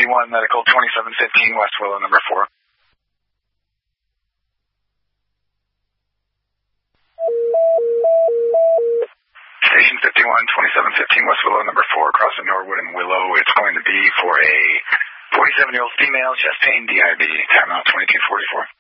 51 Medical, 2715 West Willow, number 4. Station 51, 2715 West Willow, number 4, crossing Norwood and Willow. It's going to be for a 47-year-old female, chest pain, DIB, timeout 2244.